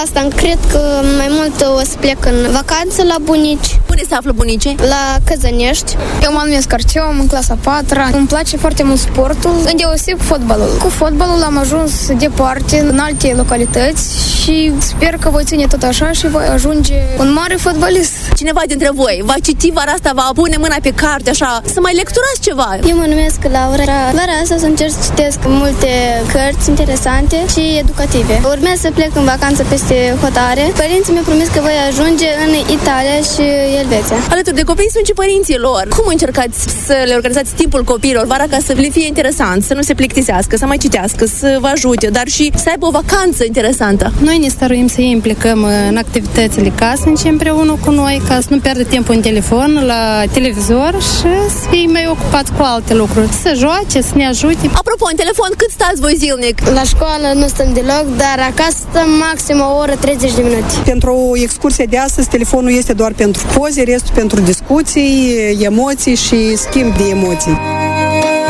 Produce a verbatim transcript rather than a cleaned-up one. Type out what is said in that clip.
Asta cred că mai mult o să plec în vacanță la bunici. Unde se află bunicii? La Căzănești. Eu mă numesc Artiom, în clasa a patra. Îmi place foarte mult sportul, îndeoseb fotbalul. Cu fotbalul am ajuns departe, în alte localități și sper că voi ține tot așa și voi ajunge un mare fotbalist. Cineva dintre voi va citi vara asta, va pune mâna pe carte, așa, să mai lecturați ceva? Eu mă numesc Laura. Vara asta să încerc să citesc multe cărți interesante și educative. Urmează să plec în vacanță peste hotare. Părinții mi-au promis că voi ajunge în Italia și Elveția. Alături de copii sunt și părinții lor. Cum încercați să le organizați timpul copiilor vara ca să le fie interesant, să nu se plictisească, să mai citească, să vă ajute, dar și să aibă o vacanță interesantă? Noi ne stăruim să îi implicăm în activitățile casnice împreună cu noi, ca să nu pierdă timpul în telefon, la televizor și să fie mai ocupați cu alte lucruri. Să joace, să ne ajute. Apropo, în telefon cât stați voi zilnic? La școală nu stăm deloc, dar acasă stăm maxim o oră treizeci de minute. Pentru excursia de astăzi, telefonul este doar pentru poze, restul pentru discuții, emoții și schimb de emoții.